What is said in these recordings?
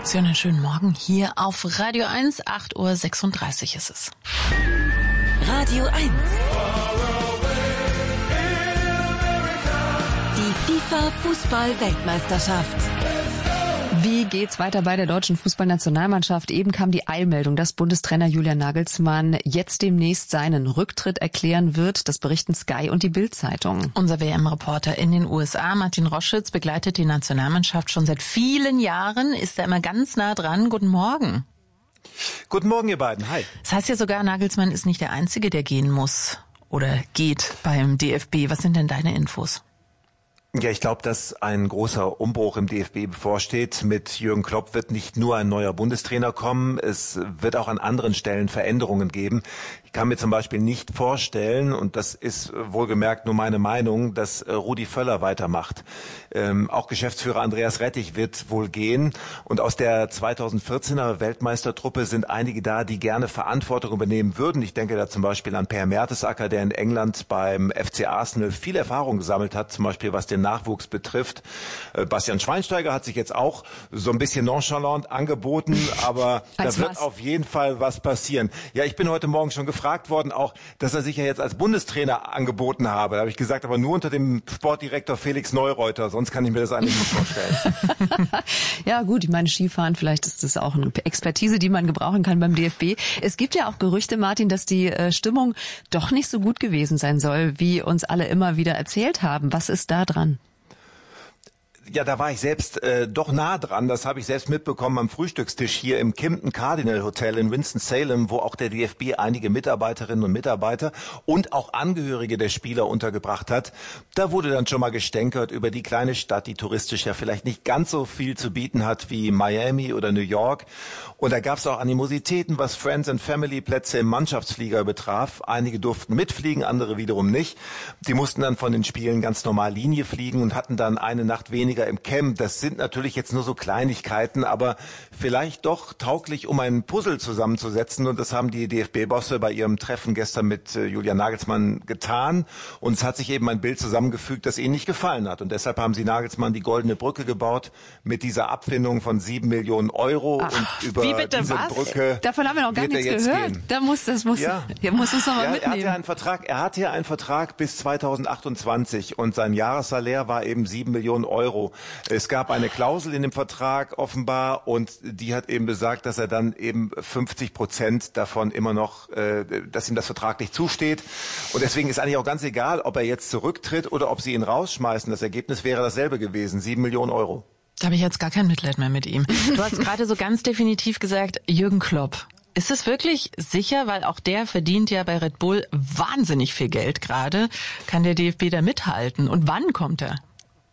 Schönen Morgen hier auf Radio 1, 8:36 Uhr ist es. Radio 1. Die FIFA-Fußball-Weltmeisterschaft. Wie geht's weiter bei der deutschen Fußballnationalmannschaft? Eben kam die Eilmeldung, dass Bundestrainer Julian Nagelsmann jetzt demnächst seinen Rücktritt erklären wird. Das berichten Sky und die Bild-Zeitung. Unser WM-Reporter in den USA, Martin Roschitz, begleitet die Nationalmannschaft schon seit vielen Jahren, ist da immer ganz nah dran. Guten Morgen. Guten Morgen, ihr beiden. Hi. Das heißt ja sogar, Nagelsmann ist nicht der Einzige, der gehen muss oder geht beim DFB. Was sind denn deine Infos? Ja, ich glaube, dass ein großer Umbruch im DFB bevorsteht. Mit Jürgen Klopp wird nicht nur ein neuer Bundestrainer kommen, es wird auch an anderen Stellen Veränderungen geben. Ich kann mir zum Beispiel nicht vorstellen, und das ist wohlgemerkt nur meine Meinung, dass Rudi Völler weitermacht. Auch Geschäftsführer Andreas Rettich wird wohl gehen. Und aus der 2014er Weltmeistertruppe sind einige da, die gerne Verantwortung übernehmen würden. Ich denke da zum Beispiel an Per Mertesacker, der in England beim FC Arsenal viel Erfahrung gesammelt hat, zum Beispiel was den Nachwuchs betrifft. Bastian Schweinsteiger hat sich jetzt auch so ein bisschen nonchalant angeboten, aber da wird auf jeden Fall was passieren. Ja, ich bin heute Morgen schon gefragt worden, auch, dass er sich ja jetzt als Bundestrainer angeboten habe. Da habe ich gesagt, aber nur unter dem Sportdirektor Felix Neureuter, sonst kann ich mir das eigentlich nicht vorstellen. Ja gut, ich meine Skifahren, vielleicht ist das auch eine Expertise, die man gebrauchen kann beim DFB. Es gibt ja auch Gerüchte, Martin, dass die Stimmung doch nicht so gut gewesen sein soll, wie uns alle immer wieder erzählt haben. Was ist da dran? Ja, da war ich selbst doch nah dran. Das habe ich selbst mitbekommen am Frühstückstisch hier im Kimpton Cardinal Hotel in Winston-Salem, wo auch der DFB einige Mitarbeiterinnen und Mitarbeiter und auch Angehörige der Spieler untergebracht hat. Da wurde dann schon mal gestänkert über die kleine Stadt, die touristisch ja vielleicht nicht ganz so viel zu bieten hat wie Miami oder New York. Und da gab es auch Animositäten, was Friends and Family Plätze im Mannschaftsflieger betraf. Einige durften mitfliegen, andere wiederum nicht. Die mussten dann von den Spielen ganz normal Linie fliegen und hatten dann eine Nacht weniger im Camp. Das sind natürlich jetzt nur so Kleinigkeiten, aber vielleicht doch tauglich, um ein Puzzle zusammenzusetzen. Und das haben die DFB-Bosse bei ihrem Treffen gestern mit Julian Nagelsmann getan. Und es hat sich eben ein Bild zusammengefügt, das ihnen nicht gefallen hat. Und deshalb haben sie Nagelsmann die Goldene Brücke gebaut mit dieser Abfindung von 7 Millionen Euro. Und über diese Brücke davon haben wir noch gar nichts gehört. Gehen. Da muss uns noch mal mitnehmen. Er hat hier einen Vertrag bis 2028 und sein Jahressalär war eben 7 Millionen Euro. Es gab eine Klausel in dem Vertrag offenbar und die hat eben besagt, dass er dann eben 50% davon immer noch, dass ihm das vertraglich zusteht. Und deswegen ist eigentlich auch ganz egal, ob er jetzt zurücktritt oder ob sie ihn rausschmeißen. Das Ergebnis wäre dasselbe gewesen, 7 Millionen Euro. Da habe ich jetzt gar kein Mitleid mehr mit ihm. Du hast gerade so ganz definitiv gesagt, Jürgen Klopp. Ist es wirklich sicher, weil auch der verdient ja bei Red Bull wahnsinnig viel Geld gerade. Kann der DFB da mithalten? Und wann kommt er?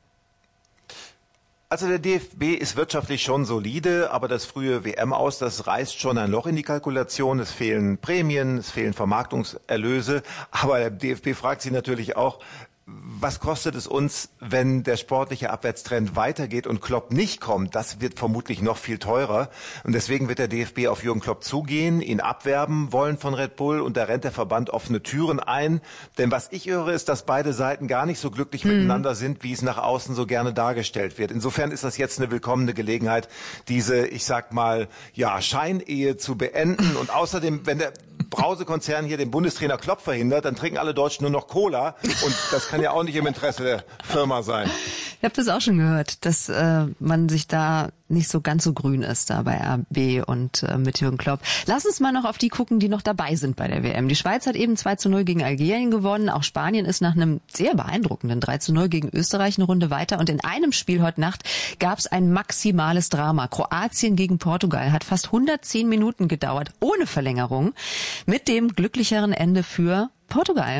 Also der DFB ist wirtschaftlich schon solide, aber das frühe WM-Aus, das reißt schon ein Loch in die Kalkulation. Es fehlen Prämien, es fehlen Vermarktungserlöse. Aber der DFB fragt sich natürlich auch, was kostet es uns, wenn der sportliche Abwärtstrend weitergeht und Klopp nicht kommt? Das wird vermutlich noch viel teurer. Und deswegen wird der DFB auf Jürgen Klopp zugehen, ihn abwerben wollen von Red Bull. Und da rennt der Verband offene Türen ein. Denn was ich höre, ist, dass beide Seiten gar nicht so glücklich miteinander sind, wie es nach außen so gerne dargestellt wird. Insofern ist das jetzt eine willkommene Gelegenheit, diese, ich sag mal, ja, Scheinehe zu beenden. Und außerdem, wenn der Brausekonzern hier den Bundestrainer Klopp verhindert, dann trinken alle Deutschen nur noch Cola. Und das kann ja auch nicht im Interesse der Firma sein. Ich habe das auch schon gehört, dass man sich da nicht so ganz so grün ist da bei RB und mit Jürgen Klopp. Lass uns mal noch auf die gucken, die noch dabei sind bei der WM. Die Schweiz hat eben 2:0 gegen Algerien gewonnen. Auch Spanien ist nach einem sehr beeindruckenden 3:0 gegen Österreich eine Runde weiter. Und in einem Spiel heute Nacht gab es ein maximales Drama. Kroatien gegen Portugal hat fast 110 Minuten gedauert, ohne Verlängerung, mit dem glücklicheren Ende für Portugal.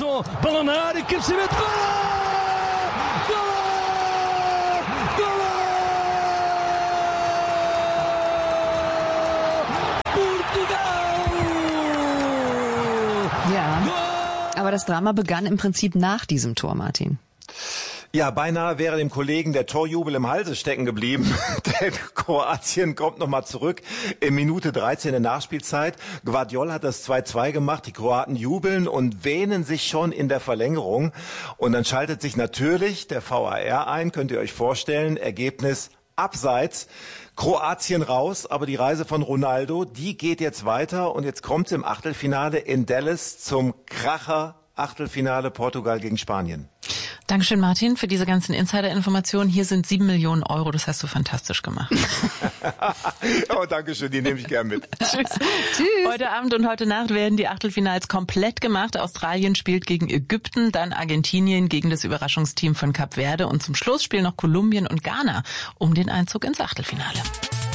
Ja, aber das Drama begann im Prinzip nach diesem Tor, Martin. Ja, beinahe wäre dem Kollegen der Torjubel im Halse stecken geblieben. Denn Kroatien kommt nochmal zurück in Minute 13 der Nachspielzeit. Guardiola hat das 2:2 gemacht. Die Kroaten jubeln und wähnen sich schon in der Verlängerung. Und dann schaltet sich natürlich der VAR ein, könnt ihr euch vorstellen. Ergebnis Abseits. Kroatien raus, aber die Reise von Ronaldo, die geht jetzt weiter und jetzt kommt es im Achtelfinale in Dallas zum Kracher Achtelfinale Portugal gegen Spanien. Dankeschön, Martin, für diese ganzen Insider-Informationen. Hier sind 7 Millionen Euro, das hast du fantastisch gemacht. Oh, Dankeschön, die nehme ich gern mit. Tschüss. Heute Abend und heute Nacht werden die Achtelfinals komplett gemacht. Australien spielt gegen Ägypten, dann Argentinien gegen das Überraschungsteam von Kap Verde und zum Schluss spielen noch Kolumbien und Ghana um den Einzug ins Achtelfinale.